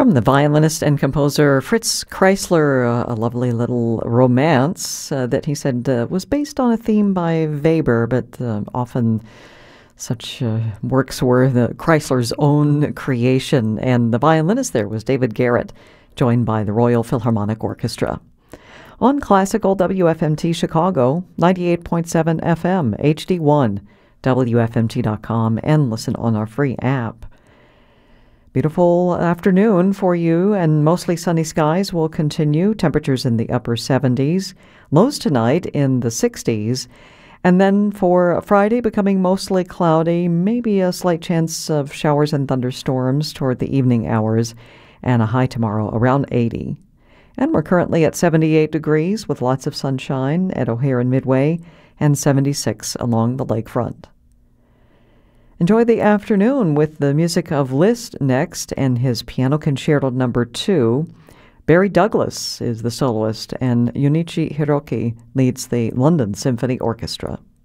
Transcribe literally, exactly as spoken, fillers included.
From the violinist and composer Fritz Kreisler, uh, a lovely little romance uh, that he said uh, was based on a theme by Weber, but uh, often such uh, works were the Kreisler's own creation. And the violinist there was David Garrett, joined by the Royal Philharmonic Orchestra. On Classical W F M T Chicago, ninety-eight point seven F M, H D one, W F M T dot com, and listen on our free app. Beautiful afternoon for you, and mostly sunny skies will continue. Temperatures in the upper seventies. Lows tonight in the sixties. And then for Friday, becoming mostly cloudy, maybe a slight chance of showers and thunderstorms toward the evening hours, and a high tomorrow around eighty. And we're currently at seventy-eight degrees with lots of sunshine at O'Hare and Midway, and seventy-six along the lakefront. Enjoy the afternoon with the music of Liszt next and his Piano Concerto number two. Barry Douglas is the soloist, and Junichi Hiroki leads the London Symphony Orchestra.